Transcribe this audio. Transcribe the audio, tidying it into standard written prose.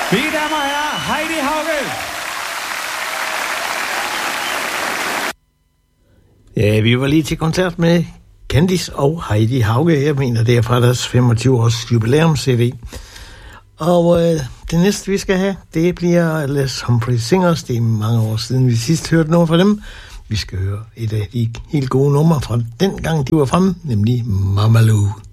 Mine damer og herrer, Heidi Hauge. Ja, vi var lige til koncert med Candice og Heidi Hauge. Jeg mener, det er fra deres 25-års jubilæum-CD. Og det næste, vi skal have, det bliver Les Humphrey Singers. Det er mange år siden, vi sidst hørte noget fra dem. Vi skal høre et af de helt gode numre fra den gang, de var fremme, nemlig Mama Lou.